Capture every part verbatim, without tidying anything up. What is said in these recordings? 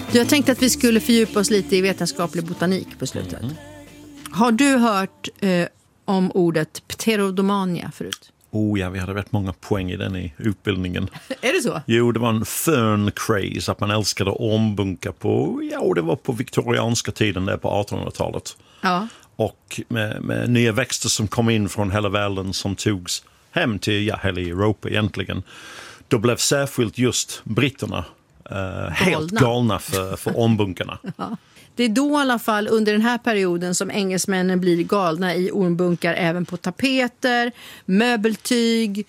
Jag tänkte att vi skulle fördjupa oss lite i vetenskaplig botanik på slutet. Mm. Har du hört eh, om ordet pterodomania förut? Oh ja, vi hade rätt många poäng i den i utbildningen. Är det så? Jo, det var en fern craze att man älskade ormbunkar på, ja, det var på viktorianska tiden där på artonhundratalet. Ja. Och med, med nya växter som kom in från hela världen som togs hem till, ja, hela Europa egentligen. Då blev särskilt just britterna eh, helt galna för, för ormbunkarna. Ja. Det är då i alla fall under den här perioden som engelsmännen blir galna i ormbunkar även på tapeter, möbeltyg,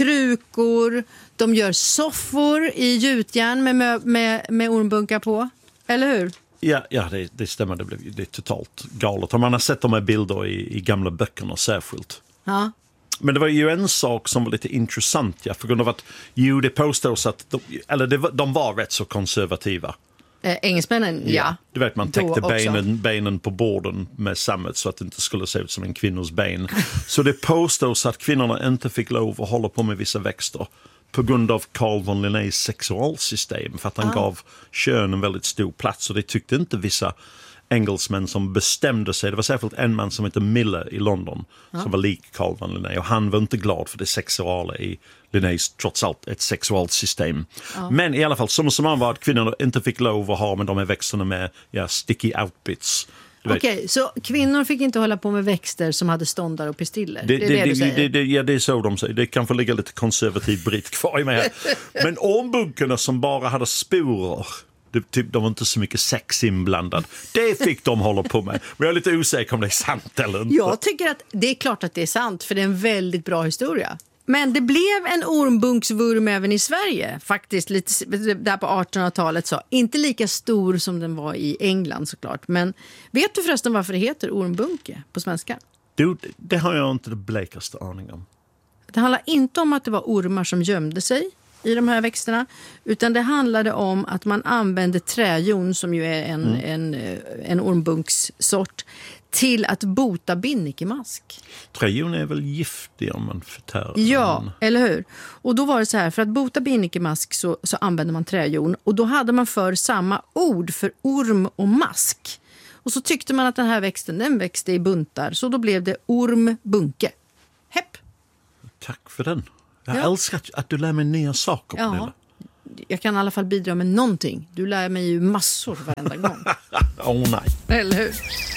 krukor. De gör soffor i gjutjärn med, med, med, med ormbunkar på. Eller hur? Ja, ja det, det stämmer. Det, blev, det är totalt galet. Och man har sett de här bilder i, i gamla böckerna särskilt. Ja. Men det var ju en sak som var lite intressant, ja, för grund av att ju det påstås att de, eller det var, de var rätt så konservativa. Eh, engelsmännen, ja. ja. Du vet, man täckte benen, benen på borden med sammet så att det inte skulle se ut som en kvinnors ben. Så det påstås att kvinnorna inte fick lov att hålla på med vissa växter på grund av Carl von Linnés sexualsystem, för att han ah. gav kön en väldigt stor plats, och det tyckte inte vissa engelsmän som bestämde sig. Det var särskilt en man som heter Miller i London ah. som var lik Carl von Linné, och han var inte glad för det sexuala i Linnés, trots allt ett sexuellt system. Ah. Men i alla fall, som som han var att kvinnorna inte fick lov att ha med de här växterna med ja, sticky outbits. Okej, okay, så kvinnor fick inte hålla på med växter som hade ståndar och pistiller? Det, det är det, det, det du säger? Det, det, ja, det är så de säger. Det kan få ligga lite konservativ britt kvar i mig här. Men ormbunkarna som bara hade sporer, det, typ, de var inte så mycket sex inblandad. Det fick de hålla på med. Men jag är lite osäker om det är sant eller inte. Jag tycker att det är klart att det är sant, för det är en väldigt bra historia. Men det blev en ormbunksvurm även i Sverige, faktiskt lite där på artonhundratalet. Så. Inte lika stor som den var i England såklart. Men vet du förresten varför det heter ormbunke på svenska? Du, det har jag inte det blekaste aning om. Det handlar inte om att det var ormar som gömde sig i de här växterna, utan det handlade om att man använde träjon, som ju är en, mm. en, en ormbunkssort, till att bota binnikemask. Träjon är väl giftig om man förtär. Ja, men... eller hur? Och då var det så här, för att bota binnikemask så, så använde man träjon, och då hade man för samma ord för orm och mask. Och så tyckte man att den här växten, den växte i buntar, så då blev det ormbunke. Hepp! Tack för den. Jag ja. älskar att du lär mig nya saker, Pernilla. Ja, jag kan i alla fall bidra med någonting. Du lär mig ju massor varenda gång. Åh oh, nej. Eller hur?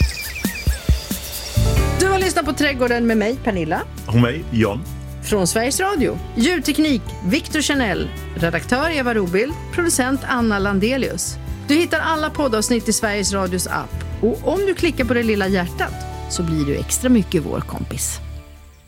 Du har lyssnat på Trädgården med mig, Pernilla. Och mig, John. Från Sveriges Radio. Ljudteknik, Victor Chanel. Redaktör Eva Robild. Producent Anna Landelius. Du hittar alla poddavsnitt i Sveriges Radios app. Och om du klickar på det lilla hjärtat så blir du extra mycket vår kompis.